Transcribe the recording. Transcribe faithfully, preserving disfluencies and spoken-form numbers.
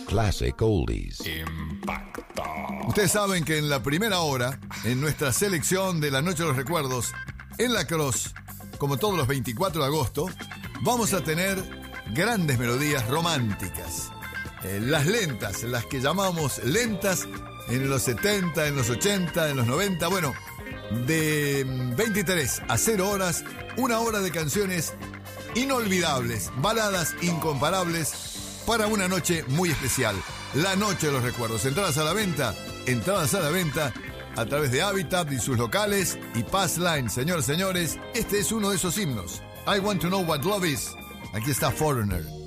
classic oldies. Impacto. Ustedes saben que en la primera hora, en nuestra selección de la Noche de los Recuerdos, en la Cross, como todos los veinticuatro de agosto, vamos a tener grandes melodías románticas. Eh, las lentas, las que llamamos lentas en los setenta, en los ochenta, en los noventa, bueno, de veintitrés a cero horas, una hora de canciones inolvidables, baladas incomparables para una noche muy especial. La Noche de los Recuerdos. Entradas a la venta, entradas a la venta a través de Habitat y sus locales y Passline. Señores, señores, este es uno de esos himnos. I Want to Know What Love Is. Aquí está Foreigner.